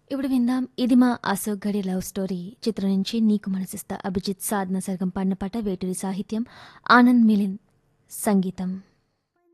ఇప్పుడు విందాం ఇది మా అశోక్ గడి లవ్ స్టోరీ చిత్రం నుంచి నీకు మనసిస్తా అభిజిత్ సాధన సర్గం పాడిన పాట వేటూరి సాహిత్యం ఆనంద్ మిలింద్ సంగీతం.